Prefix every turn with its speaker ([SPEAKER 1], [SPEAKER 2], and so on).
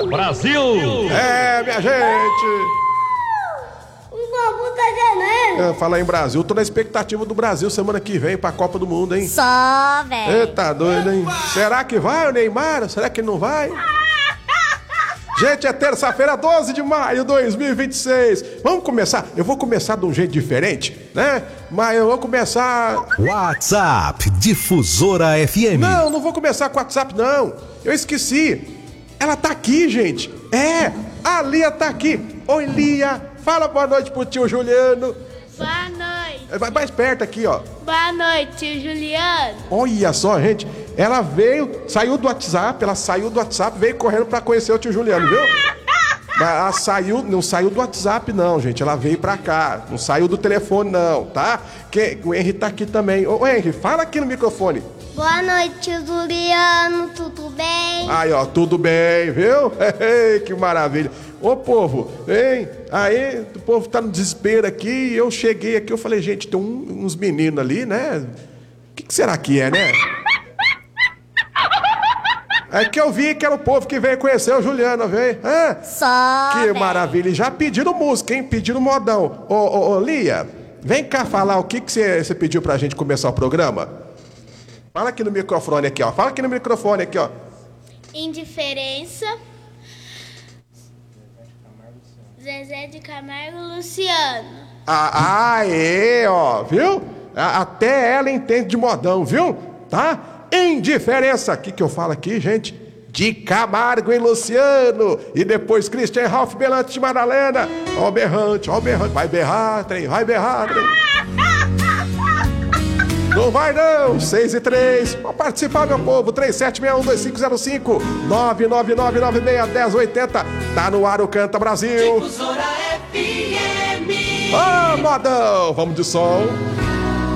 [SPEAKER 1] Brasil!
[SPEAKER 2] É, minha gente!
[SPEAKER 3] O Bambu tá ganhando.
[SPEAKER 2] Falar em Brasil, tô na expectativa do Brasil semana que vem pra Copa do Mundo, hein?
[SPEAKER 3] Só, velho.
[SPEAKER 2] Eita doido, hein? Será que vai o Neymar? Será que não vai? Gente, é terça-feira, 12 de maio de 2026. Vamos começar? Eu vou começar de um jeito diferente, né? Mas eu vou começar...
[SPEAKER 1] WhatsApp Difusora FM.
[SPEAKER 2] Não vou começar com o WhatsApp, não. Eu esqueci. Ela tá aqui, gente. A Lia tá aqui. Oi, Lia. Fala boa noite pro tio Juliano.
[SPEAKER 4] Boa noite.
[SPEAKER 2] Vai mais perto aqui, ó.
[SPEAKER 4] Boa noite, tio Juliano.
[SPEAKER 2] Olha só, gente. Ela saiu do WhatsApp, veio correndo pra conhecer o tio Juliano, viu? Mas ela não saiu do WhatsApp, não, gente. Ela veio pra cá. Não saiu do telefone, não, tá? O Henry tá aqui também. Ô, Henry, fala aqui no microfone.
[SPEAKER 3] Boa noite, tio Juliano. Tudo bem?
[SPEAKER 2] Aí, ó, tudo bem, viu? Que maravilha. Ô, povo, hein? Aí, o povo tá no desespero aqui. Eu cheguei aqui, eu falei, gente, tem uns meninos ali, né? O que será que é, né? É que eu vi que era o povo que veio conhecer o Juliano, veio.
[SPEAKER 3] Só,
[SPEAKER 2] Que
[SPEAKER 3] véio.
[SPEAKER 2] maravilha. E já pediram música, hein? Pediram modão. Ô, Lia, vem cá falar o que você pediu pra gente começar o programa. Fala aqui no microfone aqui, ó. Fala aqui no microfone aqui, ó.
[SPEAKER 4] Indiferença. Zezé de Camargo e Luciano.
[SPEAKER 2] Aê, ó, viu? Até ela entende de modão, viu? Tá? Indiferença. O que eu falo aqui, gente? De Camargo e Luciano. E depois Christian Ralph Belante de Madalena. Ó o berrante, ó o berrante. Vai berrar, trem, vai berrar, trem. Não vai não, 6 e 3. Pode participar, meu povo, 37612505 999961080. Tá no ar o Canta Brasil.
[SPEAKER 5] Difusora FM.
[SPEAKER 2] Modão, vamos de som.